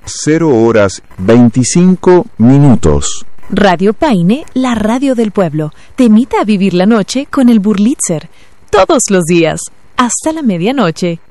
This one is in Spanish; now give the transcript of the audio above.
0:25. Radio Paine, la radio del pueblo, te invita a vivir la noche con el Burlitzer. Todos los días, hasta la medianoche.